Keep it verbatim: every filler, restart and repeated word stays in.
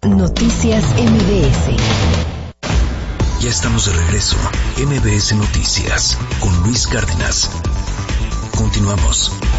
Noticias M B S. Ya estamos de regreso. M B S Noticias con Luis Cárdenas. Continuamos.